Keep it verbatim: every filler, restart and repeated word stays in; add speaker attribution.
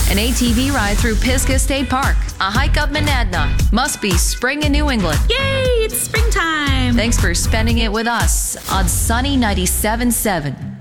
Speaker 1: an A T V ride through Pisgah State Park, a hike up Monadnock. Must be spring in New England.
Speaker 2: Yay, it's springtime.
Speaker 1: Thanks for spending it with us on Sunny ninety-seven point seven.